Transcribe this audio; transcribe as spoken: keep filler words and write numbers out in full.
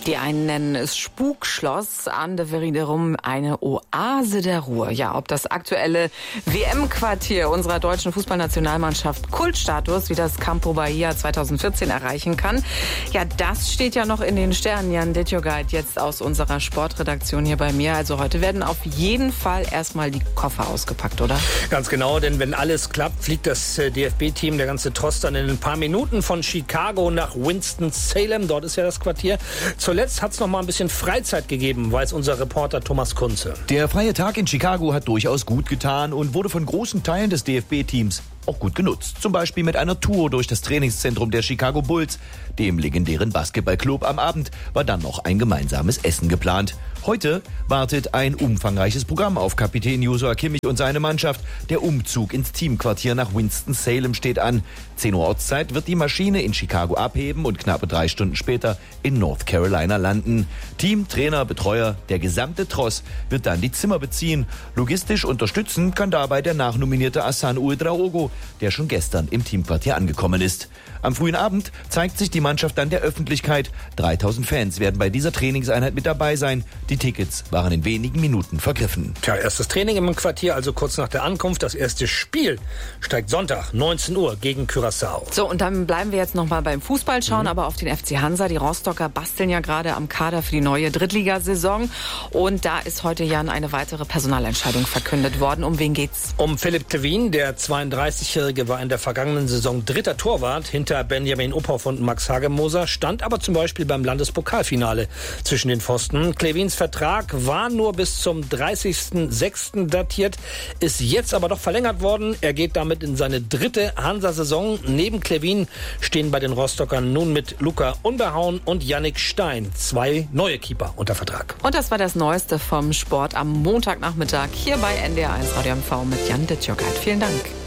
Die einen nennen es Spukschloss, andere wiederum eine Oase der Ruhe. Ja, ob das aktuelle W M-Quartier unserer deutschen Fußballnationalmannschaft Kultstatus wie das Campo Bahia zweitausendvierzehn erreichen kann, ja, das steht ja noch in den Sternen. Jan Ditjogait jetzt aus unserer Sportredaktion hier bei mir. Also heute werden auf jeden Fall erstmal die Koffer ausgepackt, oder? Ganz genau, denn wenn alles klappt, fliegt das D F B-Team, der ganze Trost, dann in ein paar Minuten von Chicago nach Winston-Salem. Dort ist ja das Quartier. Zuletzt hat es noch mal ein bisschen Freizeit gegeben, weiß unser Reporter Thomas Kunze. Der freie Tag in Chicago hat durchaus gut getan und wurde von großen Teilen des D F B-Teams auch gut genutzt. Zum Beispiel mit einer Tour durch das Trainingszentrum der Chicago Bulls, dem legendären Basketballclub. Am Abend war dann noch ein gemeinsames Essen geplant. Heute wartet ein umfangreiches Programm auf Kapitän Joshua Kimmich und seine Mannschaft. Der Umzug ins Teamquartier nach Winston-Salem steht an. zehn Uhr Ortszeit wird die Maschine in Chicago abheben und knappe drei Stunden später in North Carolina landen. Team, Trainer, Betreuer, der gesamte Tross wird dann die Zimmer beziehen. Logistisch unterstützen kann dabei der nachnominierte Hassan Ouedraogo, der schon gestern im Teamquartier angekommen ist. Am frühen Abend zeigt sich die Mannschaft dann der Öffentlichkeit. dreitausend Fans werden bei dieser Trainingseinheit mit dabei sein. Die Tickets waren in wenigen Minuten vergriffen. Tja, erstes Training im Quartier, also kurz nach der Ankunft. Das erste Spiel steigt Sonntag, neunzehn Uhr gegen Curaçao. So, und dann bleiben wir jetzt noch mal beim Fußball, schauen mhm. aber auf den F C Hansa. Die Rostocker basteln ja gerade am Kader für die neue Drittligasaison. Und da ist heute, Jan, eine weitere Personalentscheidung verkündet worden. Um wen geht's? Um Philipp Klevin. Der zweiunddreißigjährige war in der vergangenen Saison dritter Torwart hinter Benjamin Uphoff und Max Hagemoser, stand aber zum Beispiel beim Landespokalfinale zwischen den Pfosten. Klevins Vertrag war nur bis zum dreißigsten sechsten datiert, ist jetzt aber doch verlängert worden. Er geht damit in seine dritte Hansa-Saison. Neben Klevin stehen bei den Rostockern nun mit Luca Unbehauen und Yannick Stein zwei neue Keeper unter Vertrag. Und das war das Neueste vom Sport am Montagnachmittag hier bei N D R eins Radio M V mit Jan Ditjogait. Vielen Dank.